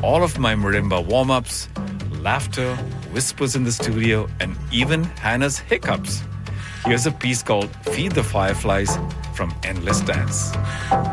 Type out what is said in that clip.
all of my marimba warm-ups, laughter, whispers in the studio, and even Hannah's hiccups. Here's a piece called Feed the Fireflies from Endless Dance.